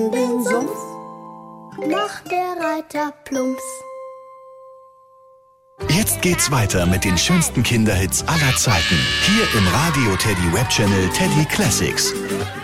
Den Sumpf macht der Reiter plumps. Jetzt geht's weiter mit den schönsten Kinderhits aller Zeiten. Hier im Radio Teddy Web Channel Teddy Classics.